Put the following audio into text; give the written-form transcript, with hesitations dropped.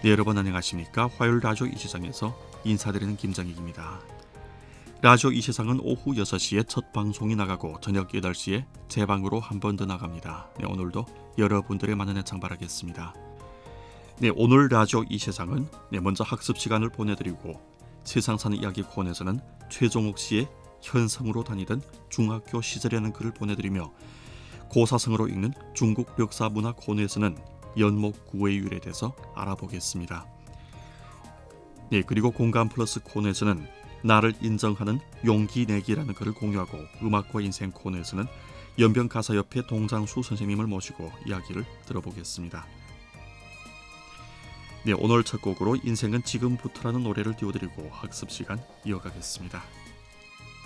네, 여러분 안녕하십니까? 화요일 라디오 이 세상에서 인사드리는 김정익입니다. 라디오 이 세상은 오후 6시에 첫 방송이 나가고 저녁 8시에 재방으로 한 번 더 나갑니다. 네, 오늘도 여러분들의 많은 애청 바라겠습니다. 네, 오늘 라디오 이 세상은 먼저 학습 시간을 보내드리고 세상 사는 이야기 코너에서는 최종욱 씨의 현성으로 다니던 중학교 시절이라는 글을 보내드리며 고사성어로 읽는 중국 역사 문화 코너에서는 연못 구호의 유래에 대해서 알아보겠습니다. 네, 그리고 공감 플러스 코너에서는 나를 인정하는 용기 내기라는 글을 공유하고 음악과 인생 코너에서는 연변가사협회 동장수 선생님을 모시고 이야기를 들어보겠습니다. 네, 오늘 첫 곡으로 인생은 지금부터라는 노래를 띄워드리고 학습 시간 이어가겠습니다.